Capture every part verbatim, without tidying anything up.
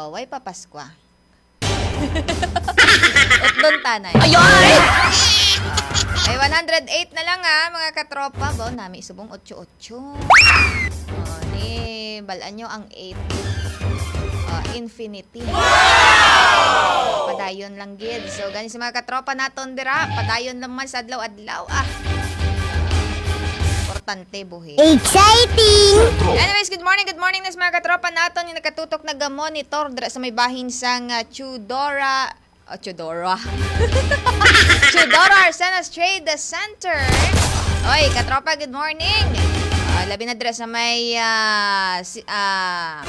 Oh, way papaskwa. Utdon tanay. Ayoy! Ay, one hundred eight na lang ha, mga katropa. Bo, nami subong eighty-eight. Oh, ni, balaan nyo ang eight. Uh, infinity. Wow! Padayon lang gid. So, ganin sa mga katropa naton dira, padayon lang man sa adlaw-adlaw. Ah. Importante buhi. Exciting! Anyways, good morning, good morning na sa mga katropa naton yung nakatutok na monitor dira sa may bahin sang uh, Chudora. Oh, Chudora. Chudora Arsenas Trade Center. Oy, katropa, good morning. Uh, labi na dira sa may uh, si, uh,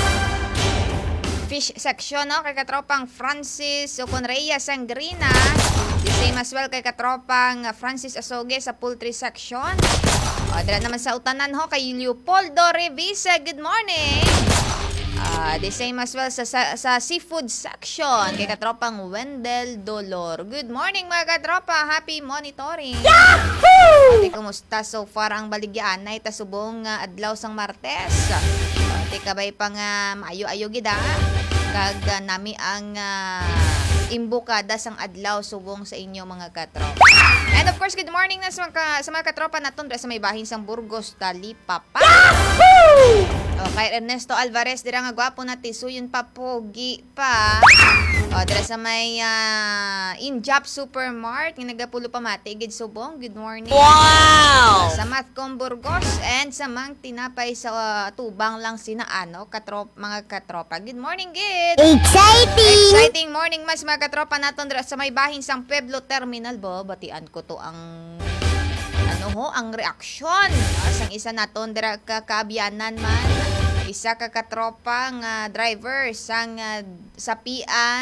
fish section, no? Kay katropang Francis Oconreya Sangrina. The same as well kay katropang Francis Asoge sa poultry section. O, dira naman sa utanan ho kay Leopoldo Revisa. Good morning. Uh, the same as well sa, sa, sa seafood section kay katropang Wendell Dolor. Good morning mga katropa. Happy monitoring. Yahoo! Ate, kumusta so far ang baligyan na itasubong uh, adlaw sang Martes? Ate, kabay pang uh, maayo-ayo gida. Kag uh, nami ang uh, imbukada sang adlaw subong sa inyo mga katropa. And of course, good morning na sa mga, sa mga katropa naton sa may bahin sang Burgos, Talipapa. O, kay Ernesto Alvarez, dira nga gwapo na tisuyon pa, pogi pa. O, dira sa may uh, Injap Supermart, yung nagapulo pa mati, gid subong, good morning. Wow! Sa Matcom Burgos, and sa Mang Tinapay sa uh, Tubang lang sina ano, katrop, mga katropa. Good morning, gid! Exciting! Exciting morning mas mga katropa naton dira sa may bahin sang Pueblo Terminal. Bo, batian ko to ang ano ho, ang reaksyon sang isa naton dira ka kaabyanan man. Isa ka katropa nga driver sang uh, sapian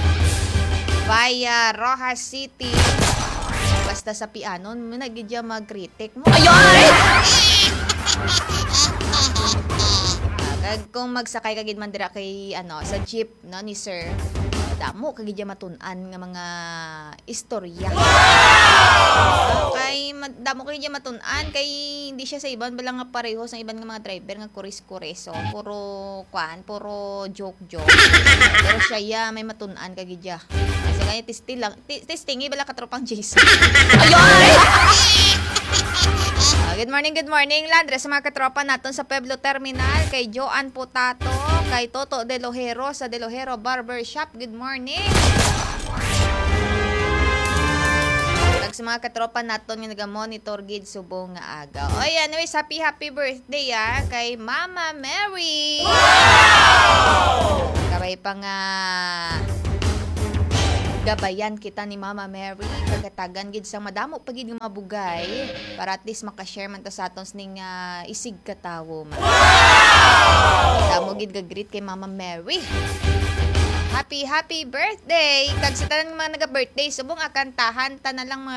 via Rojas City. Basta sapianon mo nagidya mag-critic mo. Ayoy! Kag kung magsakay kagid man dira kay ano sa jeep no ni sir, damo kagid matun-an nga mga istorya. Wow! Kay damo kagid matun-an kay hindi siya sa iban balang nga pareho sa iban nga mga driver nga kuris-kuris. So puro kwan, puro joke-joke. Pero siya ya may matun-an kagid ya. Kasi kaya testing lang, testing bala katropang Jason. Ayoy! Uh, good morning, good morning, Landre, sa mga katropa naton sa Pueblo Terminal, kay Joan Potato, kay Toto De Lojero sa De Lojero Barbershop. Good morning. Tag sa mga katropa naton yung naga-monitor gid subong nga agaw. O yan, anyways, happy happy birthday ah, kay Mama Mary. Wow! Kabay pa nga gabayan kita ni Mama Mary, kagatagan gid sang madamo pagid nga mabugay para at least maka-share man ta sa aton ning uh, isig katawo man. Wow! Damo gid ga-greet kay Mama Mary. Happy happy birthday. Kag sa tanan mga naga-birthday subong akantahan ta na lang mga